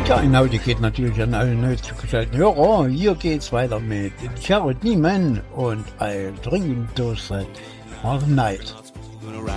Ja, genau, die geht natürlich an alle neu zugeschalteten Hörer. Hier geht's weiter mit Jared Neiman und I'll Drink Those That Night.